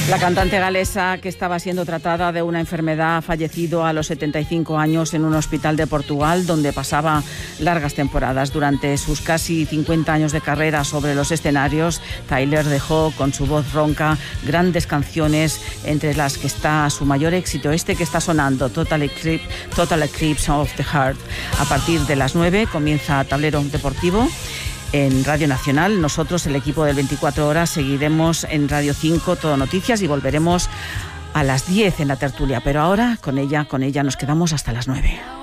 La cantante galesa, que estaba siendo tratada de una enfermedad, ha fallecido a los 75 años en un hospital de Portugal, donde pasaba largas temporadas. Durante sus casi 50 años de carrera sobre los escenarios, Tyler dejó con su voz ronca grandes canciones, entre las que está su mayor éxito, este que está sonando, Total Eclipse of the Heart. A partir de las 9 comienza Tablero Deportivo en Radio Nacional. Nosotros, el equipo del 24 Horas, seguiremos en Radio 5, Todo Noticias, y volveremos a las 10 en la tertulia. Pero ahora con ella nos quedamos hasta las 9.